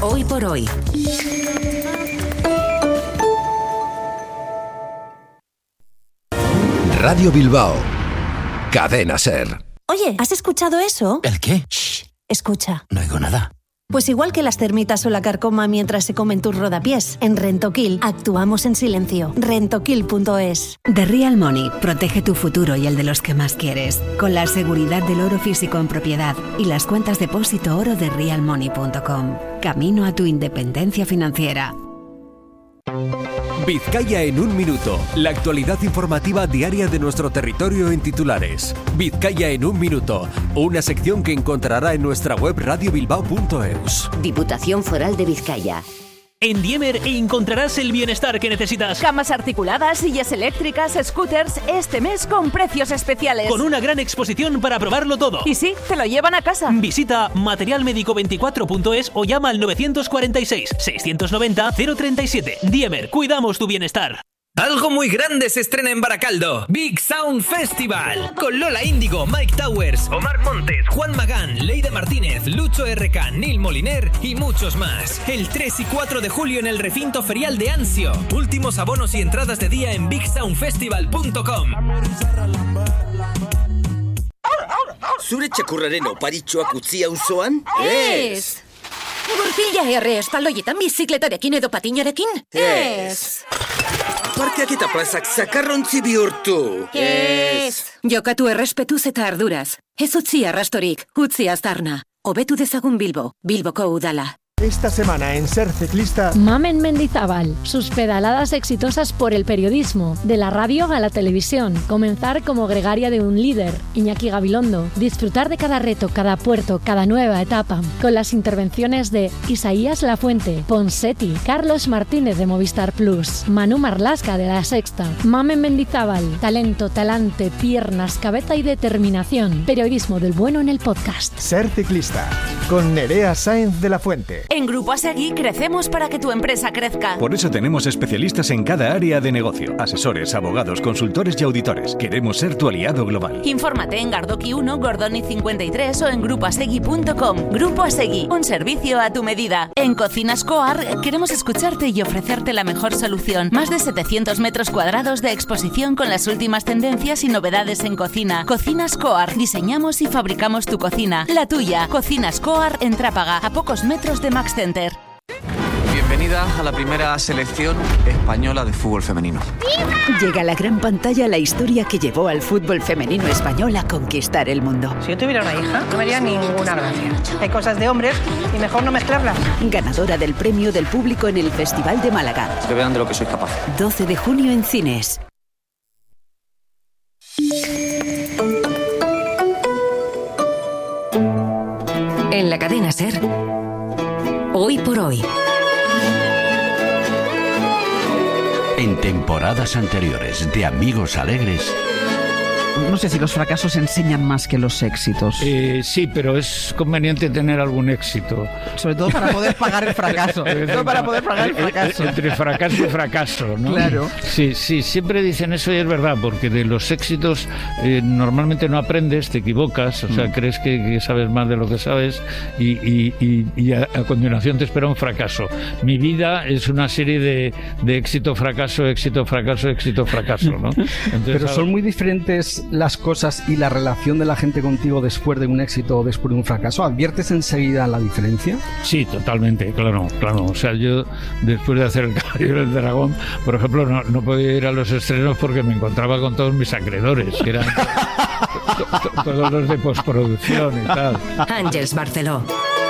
Hoy por hoy. Radio Bilbao. Cadena SER. Oye, ¿has escuchado eso? ¿El qué? Shh, escucha. No oigo nada. Pues igual que las termitas o la carcoma mientras se comen tus rodapiés, en Rentoquil actuamos en silencio. Rentoquil.es. The Real Money protege tu futuro y el de los que más quieres, con la seguridad del oro físico en propiedad y las cuentas depósito oro de realmoney.com. Camino a tu independencia financiera. Vizcaya en un minuto. La actualidad informativa diaria de nuestro territorio en titulares. Vizcaya en un minuto. Una sección que encontrará en nuestra web radiobilbao.eus. Diputación Foral de Vizcaya. En Diemer encontrarás el bienestar que necesitas. Camas articuladas, sillas eléctricas, scooters, este mes con precios especiales. Con una gran exposición para probarlo todo. Y sí, te lo llevan a casa. Visita materialmedico24.es o llama al 946 690 037. Diemer, cuidamos tu bienestar. Algo muy grande se estrena en Baracaldo. Big Sound Festival. Con Lola Índigo, Mike Towers, Omar Montes, Juan Magán, Leida Martínez, Lucho RK, Neil Moliner y muchos más. El 3 y 4 de julio en el recinto ferial de Anzio. Últimos abonos y entradas de día en bigsoundfestival.com. Zure txakurraren oparitxoak utzi auzoan? Ez! Gurpila erre espaldoietan bizikletarekin edo patinarekin? Ez! Parkeak eta plazak zakarrontzi bihurtu? Ez! Jokatu errespetuz eta arduraz. Ez utzi arrastorik, utzi aztarna. Hobetu dezagun Bilbo, Bilboko udala. Esta semana en Ser Ciclista... Mamen Mendizábal, sus pedaladas exitosas por el periodismo, de la radio a la televisión, comenzar como gregaria de un líder, Iñaki Gabilondo, disfrutar de cada reto, cada puerto, cada nueva etapa, con las intervenciones de Isaías Lafuente, Ponseti, Carlos Martínez de Movistar Plus, Manu Marlasca de La Sexta. Mamen Mendizábal, talento, talante, piernas, cabeza y determinación, periodismo del bueno en el podcast. Ser Ciclista, con Nerea Sáenz de la Fuente. En Grupo Asegui crecemos para que tu empresa crezca. Por eso tenemos especialistas en cada área de negocio. Asesores, abogados, consultores y auditores. Queremos ser tu aliado global. Infórmate en Gardoki 1, Gordoni 53 o en grupoasegui.com. Grupo Asegui, un servicio a tu medida. En Cocinas Coar queremos escucharte y ofrecerte la mejor solución. Más de 700 metros cuadrados de exposición con las últimas tendencias y novedades en cocina. Cocinas Coar, diseñamos y fabricamos tu cocina. La tuya. Cocinas Coar en Trápaga, a pocos metros de Max Center. Bienvenida a la primera selección española de fútbol femenino. Llega a la gran pantalla la historia que llevó al fútbol femenino español a conquistar el mundo. Si yo tuviera una hija, no me haría ninguna gracia. Hay cosas de hombres y mejor no mezclarlas. Ganadora del premio del público en el Festival de Málaga. Que vean de lo que soy capaz. 12 de junio en cines. En la cadena SER. Hoy por hoy. En temporadas anteriores de Amigos Alegres. No sé si los fracasos enseñan más que los éxitos. Sí, pero es conveniente tener algún éxito. Sobre todo para poder pagar el fracaso. Entre fracaso y fracaso, ¿no? Claro. Sí, siempre dicen eso y es verdad, porque de los éxitos normalmente no aprendes, te equivocas, o sea, crees que sabes más de lo que sabes y a continuación te espera un fracaso. Mi vida es una serie de éxito, fracaso, éxito, fracaso, éxito, fracaso, ¿no? Entonces, pero son muy diferentes las cosas y la relación de la gente contigo después de un éxito o después de un fracaso. ¿Adviertes enseguida la diferencia? Sí, totalmente, claro. O sea, yo después de hacer El Caballero del Dragón, por ejemplo, no podía ir a los estrenos porque me encontraba con todos mis acreedores, que eran todos los de postproducción y tal. Àngels Barceló.